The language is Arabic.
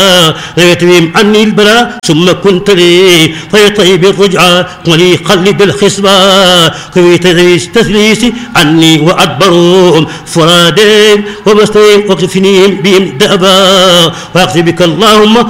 ليتمم عني البلاء ثم كنت لي فيطيب الرجعة ولي قلب الخصبة كي تثليس عني وأدبرهم فرادين ومستين واكفنيهم بهم دأبا واكفي بك اللهم